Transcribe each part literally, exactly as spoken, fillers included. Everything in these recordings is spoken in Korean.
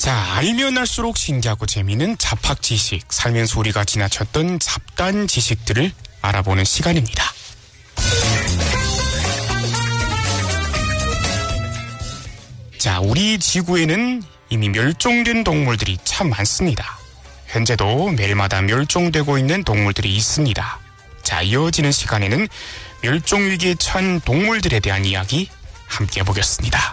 자, 알면 알수록 신기하고 재미있는 잡학 지식, 삶의 소리가 지나쳤던 잡다한 지식들을 알아보는 시간입니다. 자, 우리 지구에는 이미 멸종된 동물들이 참 많습니다. 현재도 매일마다 멸종되고 있는 동물들이 있습니다. 자, 이어지는 시간에는 멸종위기에 처한 동물들에 대한 이야기 함께 해보겠습니다.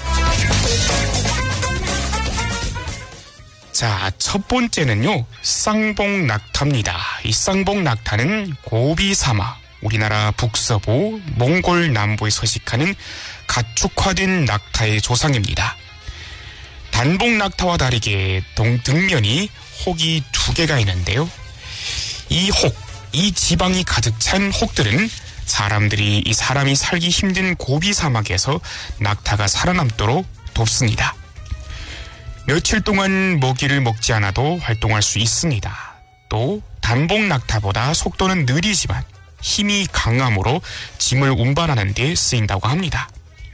자, 첫 번째는요, 쌍봉낙타입니다. 이 쌍봉낙타는 고비 사막, 우리나라 북서부, 몽골 남부에 서식하는 가축화된 낙타의 조상입니다. 단봉낙타와 다르게 동, 등면이 혹이 두 개가 있는데요. 이 혹, 이 지방이 가득 찬 혹들은 사람들이 이 사람이 살기 힘든 고비 사막에서 낙타가 살아남도록 돕습니다. 며칠 동안 먹이를 먹지 않아도 활동할 수 있습니다. 또 단봉낙타보다 속도는 느리지만 힘이 강함으로 짐을 운반하는 데 쓰인다고 합니다.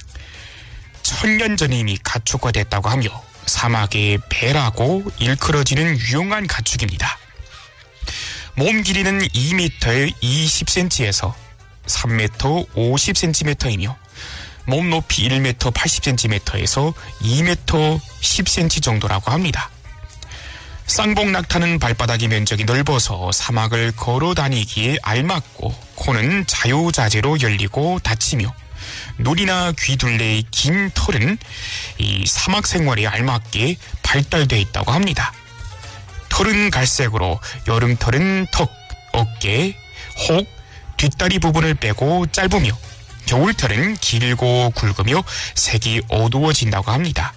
천년 전에 이미 가축화됐다고 하며 사막의 배라고 일컬어지는 유용한 가축입니다. 몸 길이는 이 미터에 이십 센티미터에서 삼 미터 오십 센티미터이며 몸 높이 일 미터 팔십 센티미터에서 이 미터 십 센티미터 정도라고 합니다. 쌍봉낙타는 발바닥의 면적이 넓어서 사막을 걸어 다니기에 알맞고 코는 자유자재로 열리고 닫히며 눈이나 귀둘레의 긴 털은 이 사막 생활에 알맞게 발달되어 있다고 합니다. 털은 갈색으로 여름털은 턱, 어깨, 혹, 뒷다리 부분을 빼고 짧으며 겨울철은 길고 굵으며 색이 어두워진다고 합니다.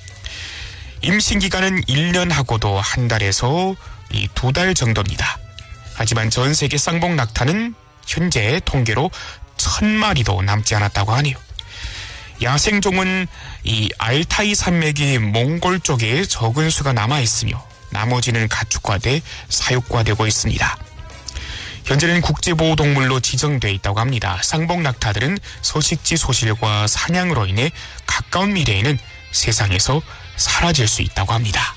임신기간은 일 년하고도 한 달에서 두 달 정도입니다. 하지만 전 세계 쌍봉낙타는 현재 통계로 천 마리도 남지 않았다고 하네요. 야생종은 이 알타이 산맥의 몽골 쪽에 적은 수가 남아있으며 나머지는 가축화돼 사육화되고 있습니다. 현재는 국제보호동물로 지정되어 있다고 합니다. 쌍봉낙타들은 서식지 소실과 사냥으로 인해 가까운 미래에는 세상에서 사라질 수 있다고 합니다.